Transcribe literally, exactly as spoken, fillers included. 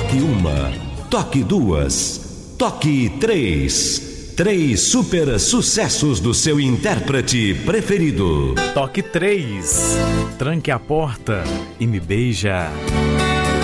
Toque uma, toque duas, toque três. Três super sucessos do seu intérprete preferido. Toque três. Tranque a porta e me beija.